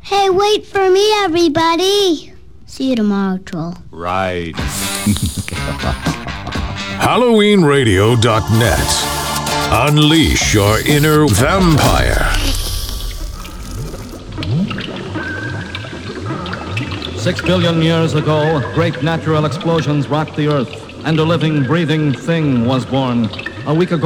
Hey, wait for me, everybody. See you tomorrow, Troll. Right. HalloweenRadio.net. Unleash your inner vampire. 6 billion years ago, great natural explosions rocked the earth, and a living, breathing thing was born. A week ago,